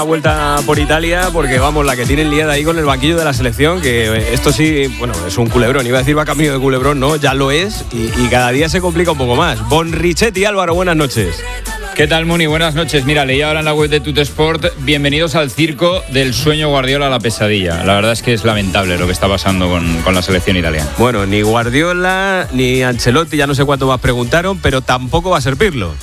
Vuelta por Italia, porque vamos, la que tienen liada ahí con el banquillo de la selección, que esto sí, bueno, es un culebrón, iba a decir va camino de culebrón, no, ya lo es, y cada día se complica un poco más. Bon Richetti, Álvaro, buenas noches. ¿Qué tal, Muni? Buenas noches. Mira, leí ahora en la web de Tutesport, bienvenidos al circo del sueño Guardiola a la pesadilla. La verdad es que es lamentable lo que está pasando con la selección italiana. Bueno, ni Guardiola, ni Ancelotti, ya no sé cuánto más preguntaron, pero tampoco va a ser Pirlo.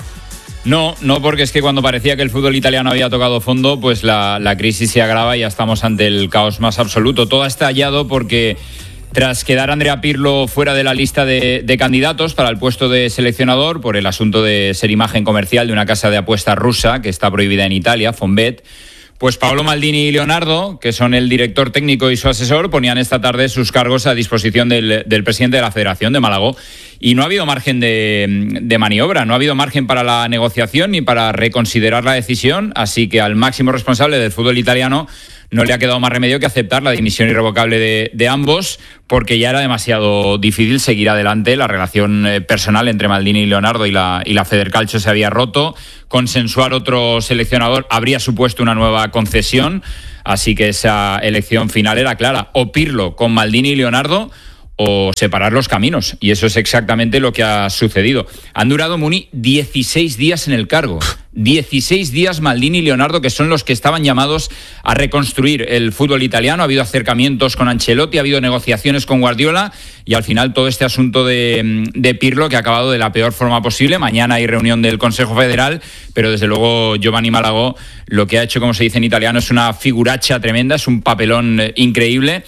No, porque es que cuando parecía que el fútbol italiano había tocado fondo, pues la crisis se agrava y ya estamos ante el caos más absoluto. Todo ha estallado porque tras quedar Andrea Pirlo fuera de la lista de candidatos para el puesto de seleccionador por el asunto de ser imagen comercial de una casa de apuestas rusa que está prohibida en Italia, Fonbet, pues Paolo Maldini y Leonardo, que son el director técnico y su asesor, ponían esta tarde sus cargos a disposición del presidente de la Federación de Málaga. Y no ha habido margen de maniobra, no ha habido margen para la negociación ni para reconsiderar la decisión, así que al máximo responsable del fútbol italiano no le ha quedado más remedio que aceptar la dimisión irrevocable de ambos, porque ya era demasiado difícil seguir adelante. La relación personal entre Maldini y Leonardo y la Federcalcio se había roto. Consensuar otro seleccionador habría supuesto una nueva concesión, así que esa elección final era clara: o Pirlo con Maldini y Leonardo, o separar los caminos, y eso es exactamente lo que ha sucedido. Han durado, Muni, 16 días en el cargo. 16 días Maldini y Leonardo, que son los que estaban llamados a reconstruir el fútbol italiano. Ha habido acercamientos con Ancelotti, ha habido negociaciones con Guardiola, y al final todo este asunto de Pirlo, que ha acabado de la peor forma posible. Mañana hay reunión del Consejo Federal, pero desde luego Giovanni Malagò lo que ha hecho, como se dice en italiano, es una figuracha tremenda, es un papelón increíble.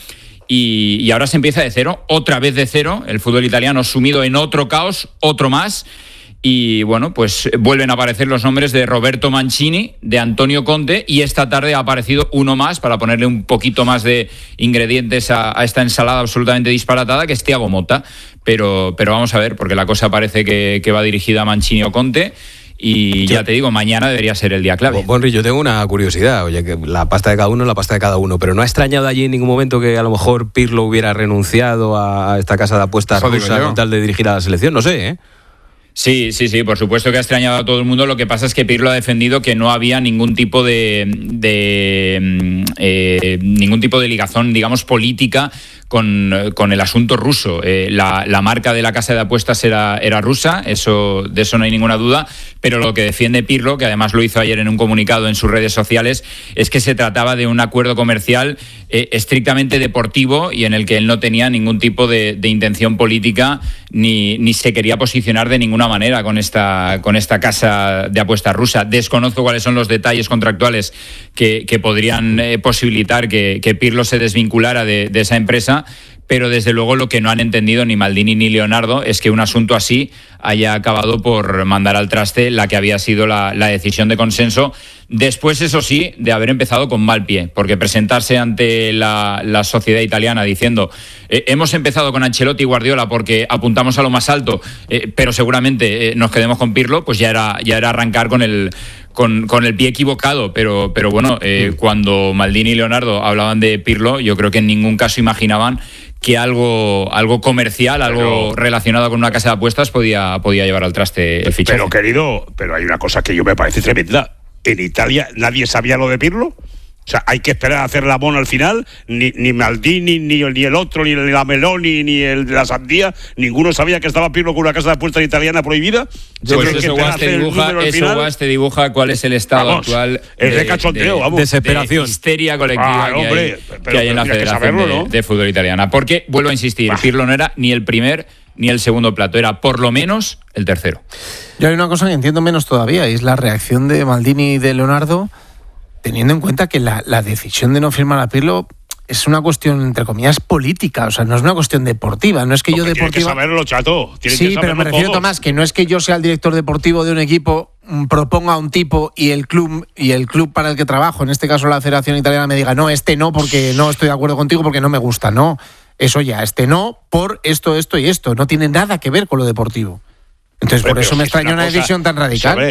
Y ahora se empieza de cero, otra vez de cero, el fútbol italiano sumido en otro caos, otro más. Y bueno, pues vuelven a aparecer los nombres de Roberto Mancini, de Antonio Conte, y esta tarde ha aparecido uno más para ponerle un poquito más de ingredientes a esta ensalada absolutamente disparatada, que es Thiago Motta. Pero vamos a ver, porque la cosa parece que va dirigida a Mancini o Conte. Y ya te digo, mañana debería ser el día clave. Bonri, yo tengo una curiosidad. Oye, que la pasta de cada uno es la pasta de cada uno, pero ¿no ha extrañado allí en ningún momento que a lo mejor Pirlo hubiera renunciado a esta casa de apuestas rusa con tal de dirigir a la selección? No sé, ¿eh? Sí, por supuesto que ha extrañado a todo el mundo. Lo que pasa es que Pirlo ha defendido que no había ningún tipo de ligazón, digamos, política con el asunto ruso. La marca de la casa de apuestas era rusa, de eso no hay ninguna duda, pero lo que defiende Pirlo, que además lo hizo ayer en un comunicado en sus redes sociales, es que se trataba de un acuerdo comercial estrictamente deportivo y en el que él no tenía ningún tipo de intención política ni se quería posicionar de ninguna manera con esta casa de apuestas rusa. Desconozco cuáles son los detalles contractuales que podrían posibilitar que Pirlo se desvinculara de esa empresa, pero desde luego lo que no han entendido ni Maldini ni Leonardo es que un asunto así haya acabado por mandar al traste la que había sido la decisión de consenso, después, eso sí, de haber empezado con mal pie, porque presentarse ante la sociedad italiana diciendo hemos empezado con Ancelotti y Guardiola porque apuntamos a lo más alto, pero seguramente nos quedemos con Pirlo, pues ya era arrancar con el pie equivocado, pero bueno, cuando Maldini y Leonardo hablaban de Pirlo, yo creo que en ningún caso imaginaban que algo comercial, algo relacionado con una casa de apuestas podía llevar al traste el fichaje. Pero querido, hay una cosa que yo me parece tremenda. En Italia nadie sabía lo de Pirlo. O sea, hay que esperar a hacer la mona al final. Ni Maldini, ni el otro, ni el de la Meloni, ni el de la Sandía. Ninguno sabía que estaba Pirlo con una casa de apuestas italiana prohibida. Pues eso Guas te dibuja cuál es el estado actual de cachondeo, vamos. Desesperación. De histeria colectiva que hay en la Federación de Fútbol Italiana. Porque, vuelvo a insistir, Pirlo no era ni el primer ni el segundo plato, era por lo menos el tercero. Yo hay una cosa que entiendo menos todavía, y es la reacción de Maldini y de Leonardo, teniendo en cuenta que la decisión de no firmar a Pirlo es una cuestión, entre comillas, política. O sea, no es una cuestión deportiva. No es que yo deportiva... Tiene que saberlo, chato. Sí, pero me refiero, Tomás, que no es que yo sea el director deportivo de un equipo, proponga a un tipo y el club para el que trabajo, en este caso la Federación Italiana, me diga no, porque no estoy de acuerdo contigo porque no me gusta. No, eso ya, no por esto y esto. No tiene nada que ver con lo deportivo. Entonces, por eso me extraña una decisión tan radical.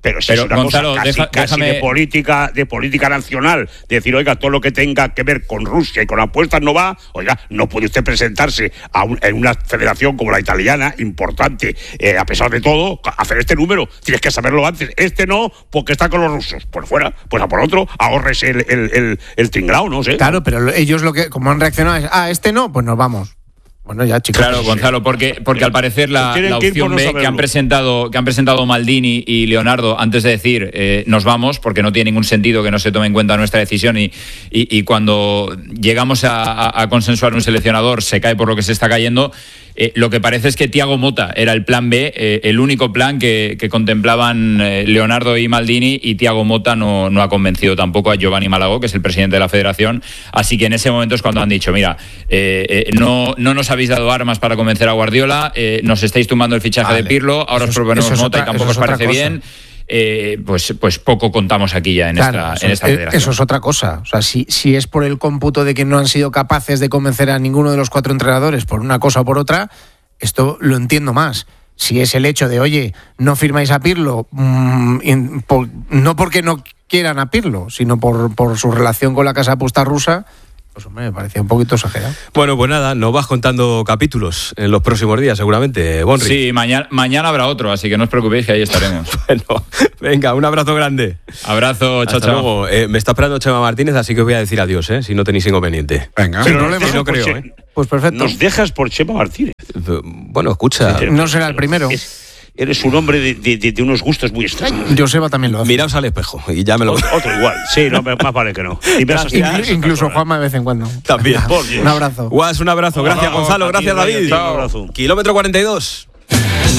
Pero si es una Gonzalo, cosa casi de política nacional, de decir, oiga, todo lo que tenga que ver con Rusia y con apuestas no va, oiga, no puede usted presentarse en una federación como la italiana, importante, a pesar de todo, hacer este número. Tienes que saberlo antes. Este no, porque está con los rusos. Por fuera, pues a por otro, ahorres el tinglao, no sé. Claro, pero ellos como han reaccionado es, este no, pues nos vamos. Bueno, ya, chicos. Claro, Gonzalo, porque al parecer la opción B que han presentado Maldini y Leonardo antes de decir nos vamos, porque no tiene ningún sentido que no se tome en cuenta nuestra decisión y cuando llegamos a consensuar un seleccionador se cae por lo que se está cayendo. Lo que parece es que Thiago Motta era el plan B, el único plan que contemplaban Leonardo y Maldini, y Thiago Motta no ha convencido tampoco a Giovanni Malagó, que es el presidente de la federación. Así que en ese momento es cuando han dicho, mira, no nos habéis dado armas para convencer a Guardiola, nos estáis tumbando el fichaje de Pirlo, ahora os proponemos Motta y tampoco os parece bien. Pues poco contamos aquí ya en esta federación. Eso es otra cosa. O sea, si es por el cómputo de que no han sido capaces de convencer a ninguno de los 4 entrenadores por una cosa o por otra, esto lo entiendo más. Si es el hecho de, oye, no firmáis a Pirlo, no porque no quieran a Pirlo, sino por su relación con la casa de apuestas rusa, pues hombre, me parecía un poquito exagerado. Bueno, pues nada, nos vas contando capítulos en los próximos días, seguramente, Bonri. Sí, mañana habrá otro, así que no os preocupéis que ahí estaremos. Bueno, venga, un abrazo grande. Abrazo, chao, Hasta luego. Me está esperando Chema Martínez, así que os voy a decir adiós, si no tenéis inconveniente. Venga. Sin problema. No creo, Pues perfecto. Nos dejas por Chema Martínez. Bueno, escucha. No será el primero. Eres un hombre de unos gustos muy extraños. Joseba también lo hace. Miraos al espejo y ya me lo... Otro igual. Sí, no, más vale que no. Incluso Juanma de vez en cuando. También. Un abrazo. Guas, un abrazo. Gracias, Gonzalo. Gracias, David. Un abrazo. Kilómetro 42.